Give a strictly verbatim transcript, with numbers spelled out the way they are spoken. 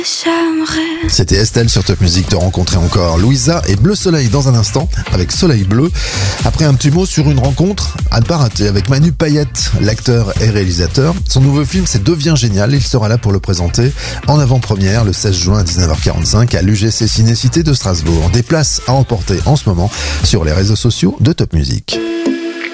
C'était Estelle sur Top Music de rencontrer encore Louisa et Bleu Soleil dans un instant avec Soleil Bleu. Après un petit mot sur une rencontre à ne pas rater avec Manu Payette, l'acteur et réalisateur. Son nouveau film c'est Devient Génial. Il sera là pour le présenter en avant-première le seize juin à dix-neuf heures quarante-cinq à l'U G C Ciné-Cité de Strasbourg. Des places à emporter en ce moment sur les réseaux sociaux de Top Music.